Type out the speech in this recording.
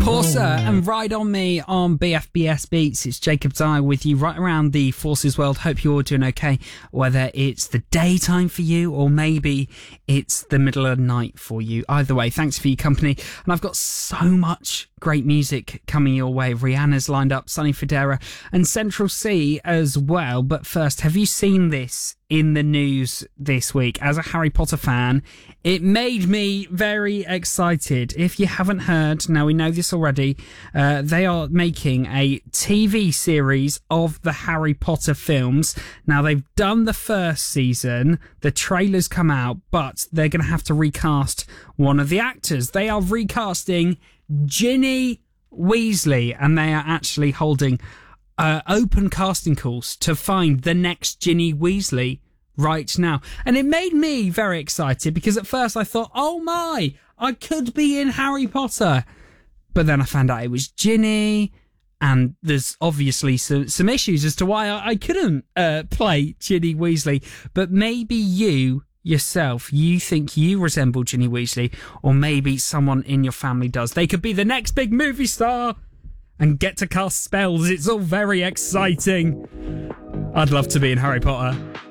Porter and Ride On Me on BFBS Beats. It's Jacob Dyer with you right around the Forces world. Hope you're all doing okay, whether it's the daytime for you or maybe it's the middle of the night for you. Either way, thanks for your company. And I've got so much great music coming your way. Rihanna's lined up, Sonny Fodera and Central C as well. But first, have you seen this in the news this week? As a Harry Potter fan, it made me very excited. If you haven't heard, now we know this already, they are making a TV series of the Harry Potter films. Now, they've done the first season, the trailer's come out, but they're going to have to recast one of the actors. They are recasting Ginny Weasley, and they are actually holding open casting calls to find the next Ginny Weasley right now. And it made me very excited because at first I thought, oh my, I could be in Harry Potter. But then I found out it was Ginny, and there's obviously some issues as to why I couldn't play Ginny Weasley. But maybe you yourself, you think you resemble Ginny Weasley, or maybe someone in your family does. They could be the next big movie star and get to cast spells. It's all very exciting. I'd love to be in Harry Potter.